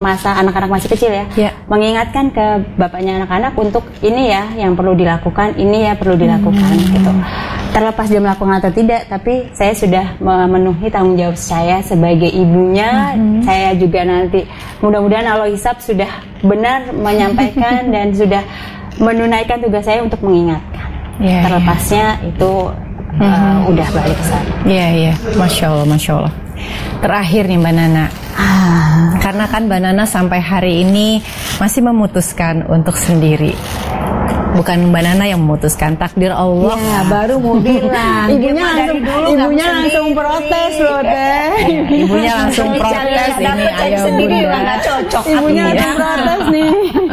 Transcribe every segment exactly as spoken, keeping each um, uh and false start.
masa anak-anak masih kecil ya, yeah. mengingatkan ke bapaknya anak-anak untuk ini ya yang perlu dilakukan, ini ya perlu dilakukan hmm. gitu. Terlepas dia melakukan atau tidak, tapi saya sudah memenuhi tanggung jawab saya sebagai ibunya. Hmm. Saya juga nanti mudah-mudahan Allah hisab sudah benar menyampaikan dan sudah menunaikan tugas saya untuk mengingatkan. Yeah, terlepasnya yeah. itu uh, mm-hmm. udah balik ke sana. Iya yeah, iya, yeah. Masya Allah, Masya Allah. Terakhir nih Mbak Nana, ah. karena kan Mbak Nana sampai hari ini masih memutuskan untuk sendiri. Bukan Mbak Nana yang memutuskan, takdir Allah. Ya, baru mau bilang. Ibunya langsung, dulu ibunya langsung protes loh deh. Ya, ibunya langsung protes ini ayah bunda. Cocok. Ibunya langsung protes nih.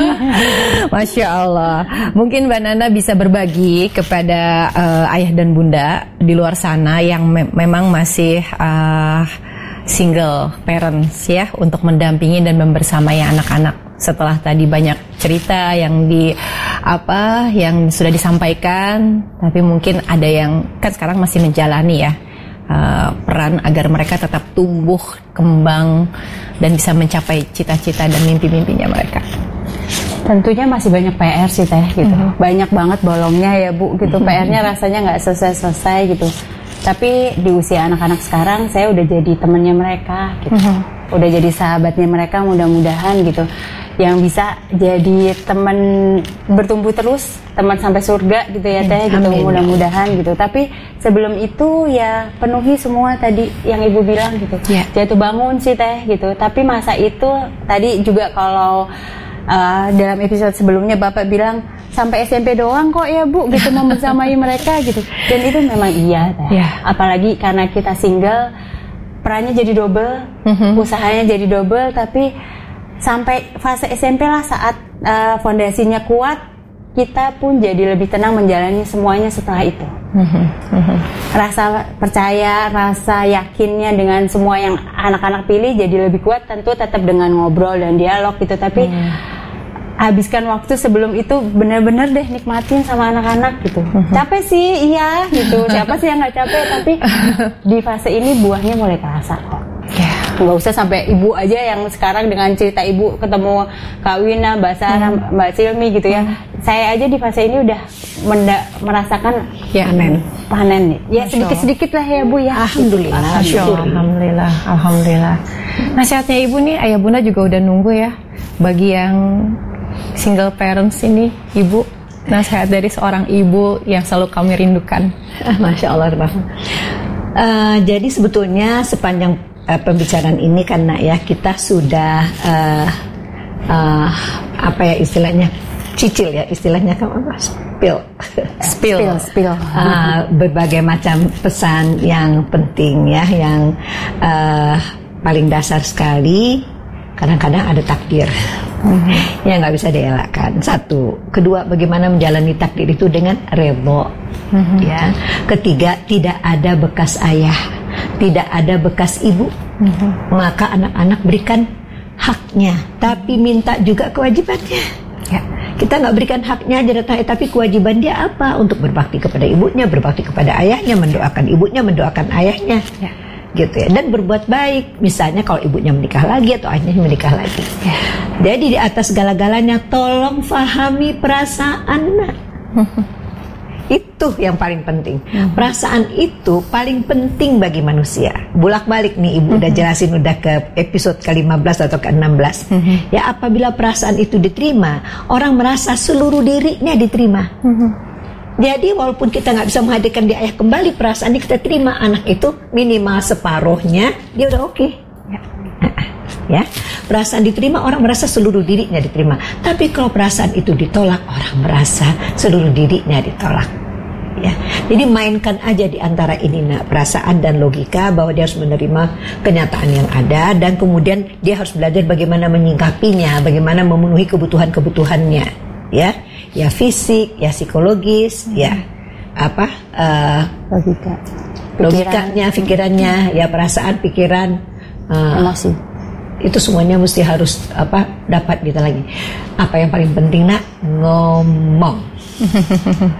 Masya Allah. Mungkin Mbak Nana bisa berbagi kepada uh, ayah dan bunda di luar sana yang me- memang masih uh, single parents ya, untuk mendampingi dan membersamai anak-anak. Setelah tadi banyak cerita yang di apa yang sudah disampaikan, tapi mungkin ada yang kan sekarang masih menjalani ya uh, peran agar mereka tetap tumbuh, kembang dan bisa mencapai cita-cita dan mimpi-mimpinya mereka. Tentunya masih banyak P R sih teh gitu, mm-hmm. banyak banget bolongnya ya Bu gitu, mm-hmm. P R-nya rasanya nggak selesai-selesai gitu. Tapi di usia anak-anak sekarang saya udah jadi temannya mereka gitu, mm-hmm. udah jadi sahabatnya mereka mudah-mudahan gitu, yang bisa jadi teman bertumbuh terus, teman sampai surga gitu ya teh gitu, mudah-mudahan gitu. Tapi sebelum itu ya penuhi semua tadi yang ibu bilang gitu, yeah. jatuh bangun sih teh gitu. Tapi masa itu tadi juga kalau uh, dalam episode sebelumnya bapak bilang sampai S M P doang kok ya Bu gitu membersamai mereka gitu, dan itu memang iya teh. Yeah. Apalagi karena kita single, perannya jadi double, mm-hmm. usahanya jadi double, tapi sampai fase S M P lah saat uh, fondasinya kuat, kita pun jadi lebih tenang menjalani semuanya setelah itu. Mm-hmm. Mm-hmm. Rasa percaya, rasa yakinnya dengan semua yang anak-anak pilih jadi lebih kuat, tentu tetap dengan ngobrol dan dialog gitu, tapi mm. habiskan waktu sebelum itu benar-benar deh nikmatin sama anak-anak gitu. Mm-hmm. Capek sih, iya gitu, siapa sih yang gak capek, tapi di fase ini buahnya mulai kerasa kok. Yeah. Nggak usah sampai ibu aja yang sekarang dengan cerita ibu ketemu Kak Wina, Mbak Sarah, hmm. Mbak Silmi gitu ya. Hmm. Saya aja di fase ini udah menda- merasakan ya, panen, panen nih. Ya sedikit-sedikit lah ya Bu ya. Alhamdulillah. Alhamdulillah. Alhamdulillah. Alhamdulillah. Nasihatnya ibu nih, ayah bunda juga udah nunggu ya. Bagi yang single parents ini, ibu, nasihat dari seorang ibu yang selalu kami rindukan. Masya Allah. Uh, jadi sebetulnya sepanjang Uh, pembicaraan ini karena ya kita sudah uh, uh, apa ya istilahnya cicil ya istilahnya kan apa spill spill spill, spill. Uh, berbagai macam pesan yang penting ya, yang uh, paling dasar sekali, kadang-kadang ada takdir mm-hmm. yang nggak bisa dielakkan. Satu, kedua, bagaimana menjalani takdir itu dengan redho, mm-hmm. ya. Ketiga, tidak ada bekas ayah, tidak ada bekas ibu, mm-hmm. maka anak-anak berikan haknya, tapi minta juga kewajibannya. Ya, kita nggak berikan haknya aja, tapi kewajiban dia apa? Untuk berbakti kepada ibunya, berbakti kepada ayahnya, mendoakan ibunya, mendoakan ayahnya, ya. Gitu ya. Dan berbuat baik. Misalnya kalau ibunya menikah lagi atau ayahnya menikah lagi. Ya. Jadi di atas segala-galanya, tolong fahami perasaan nak. Itu yang paling penting. Mm-hmm. Perasaan itu paling penting bagi manusia. Bolak-balik nih ibu mm-hmm. udah jelasin udah ke episode ke lima belas atau ke enam belas. Mm-hmm. Ya, apabila perasaan itu diterima, orang merasa seluruh dirinya diterima. Mm-hmm. Jadi walaupun kita nggak bisa menghadirkan dia ayah kembali, perasaan ini kita terima, anak itu minimal separuhnya dia udah oke. Okay. Ya. Ya, perasaan diterima, orang merasa seluruh dirinya diterima. Tapi kalau perasaan itu ditolak, orang merasa seluruh dirinya ditolak. Ya, jadi mainkan aja di antara ini nak, perasaan dan logika, bahwa dia harus menerima kenyataan yang ada, dan kemudian dia harus belajar bagaimana menyingkapinya, bagaimana memenuhi kebutuhan-kebutuhannya. Ya, ya fisik, ya psikologis, hmm. ya apa uh, logika, logikanya, pikirannya, ya perasaan, pikiran, uh, emosi. Itu semuanya mesti harus apa dapat kita lagi. Apa yang paling penting nak, ngomong.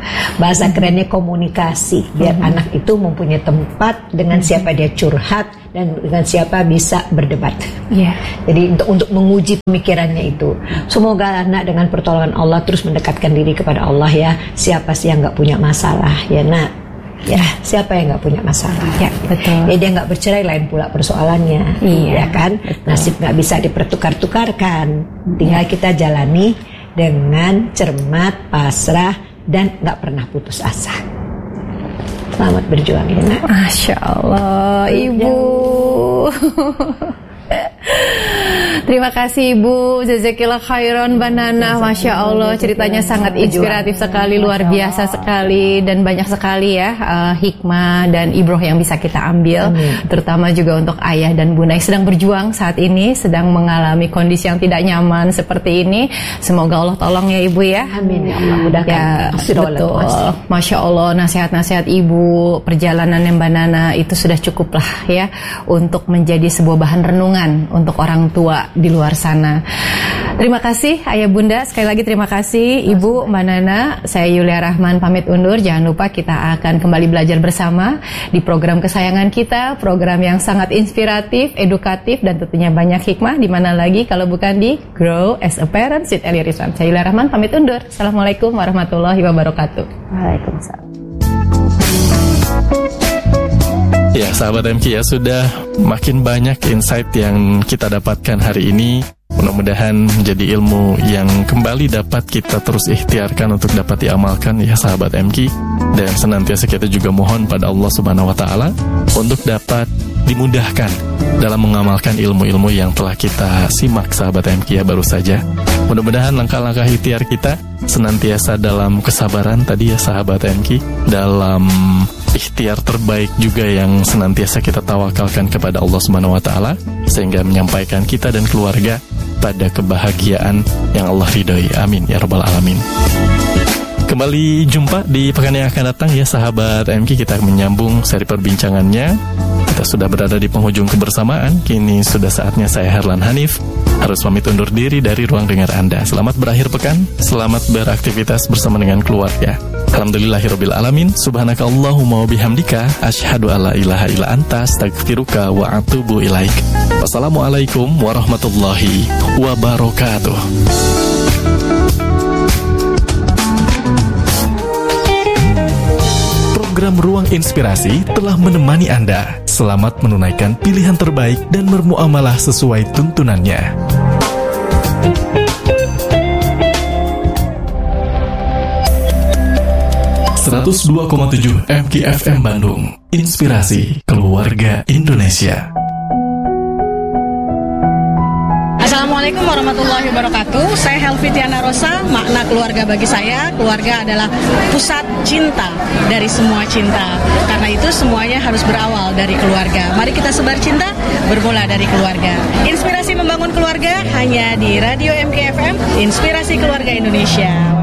Bahasa kerennya komunikasi, biar mm-hmm. anak itu mempunyai tempat dengan mm-hmm. siapa dia curhat dan dengan siapa bisa berdebat. Yeah. Jadi untuk untuk menguji pemikirannya itu. Semoga anak dengan pertolongan Allah terus mendekatkan diri kepada Allah ya. Siapa sih yang nggak punya masalah ya nak? Ya, siapa yang nggak punya masalah? Ya, betul. Ya dia nggak bercerai, lain pula persoalannya, iya, ya kan? Betul. Nasib nggak bisa dipertukar-tukarkan. Tinggal kita jalani dengan cermat, pasrah, dan nggak pernah putus asa. Selamat berjuang ya nak. Masya Allah, Ibu. Terima kasih Ibu, jazakillah khairan Mbak Nana. Masya Allah, ceritanya sangat inspiratif sekali, luar biasa sekali, dan banyak sekali ya uh, hikmah dan ibroh yang bisa kita ambil. Amin. Terutama juga untuk ayah dan bunda yang sedang berjuang saat ini, sedang mengalami kondisi yang tidak nyaman seperti ini. Semoga Allah tolong ya Ibu ya. Amin ya Allah, mudahkan. Ya, betul. Masya Allah, nasihat-nasihat Ibu, perjalanan Mbak Nana itu sudah cukup lah ya untuk menjadi sebuah bahan renungan untuk orang tua di luar sana. Terima kasih Ayah Bunda, sekali lagi terima kasih Ibu, Mbak Nana. Saya Yulia Rahman pamit undur. Jangan lupa kita akan kembali belajar bersama di program kesayangan kita, program yang sangat inspiratif, edukatif, dan tentunya banyak hikmah. Di mana lagi kalau bukan di Grow as a Parent with Eli Rizwan. Saya Yulia Rahman pamit undur. Assalamualaikum warahmatullahi wabarakatuh. Waalaikumsalam. Ya sahabat M K ya, sudah makin banyak insight yang kita dapatkan hari ini. Mudah-mudahan menjadi ilmu yang kembali dapat kita terus ikhtiarkan untuk dapat diamalkan ya sahabat M K. Dan senantiasa kita juga mohon pada Allah Subhanahu wa Ta'ala untuk dapat dimudahkan dalam mengamalkan ilmu-ilmu yang telah kita simak sahabat M K ya baru saja. Mudah-mudahan langkah-langkah ikhtiar kita senantiasa dalam kesabaran tadi ya sahabat M K, dalam ikhtiar terbaik juga yang senantiasa kita tawakalkan kepada Allah Subhanahu wa Ta'ala, sehingga menyampaikan kita dan keluarga pada kebahagiaan yang Allah ridhoi. Amin ya rabbal alamin. Kembali jumpa di pekan yang akan datang ya sahabat M K. Kita menyambung seri perbincangannya. Kita sudah berada di penghujung kebersamaan. Kini sudah saatnya saya Herlan Hanif harus pamit undur diri dari ruang dengar Anda. Selamat berakhir pekan, selamat beraktivitas bersama dengan keluarga. Alhamdulillahirabbil alamin. Subhanakallahumma wa bihamdika asyhadu alla ilaha illa anta astaghfiruka wa atubu ilaik. Wassalamualaikum warahmatullahi wabarakatuh. Program Ruang Inspirasi telah menemani Anda. Selamat menunaikan pilihan terbaik dan bermuamalah sesuai tuntunannya. seratus dua koma tujuh M K F M Bandung. Inspirasi Keluarga Indonesia. Assalamualaikum warahmatullahi wabarakatuh. Saya Helvitiana Rosa. Makna keluarga bagi saya, keluarga adalah pusat cinta dari semua cinta. Karena itu semuanya harus berawal dari keluarga. Mari kita sebar cinta, bermula dari keluarga. Inspirasi membangun keluarga hanya di Radio M K F M, Inspirasi Keluarga Indonesia.